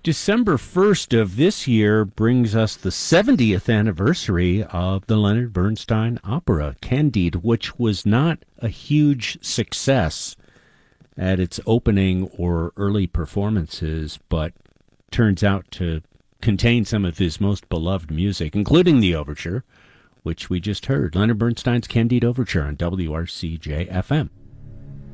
December 1st of this year brings us the 70th anniversary of the Leonard Bernstein opera, Candide, which was not a huge success at its opening or early performances, but turns out to contain some of his most beloved music, including the overture, which we just heard. Leonard Bernstein's Candide Overture on WRCJ-FM.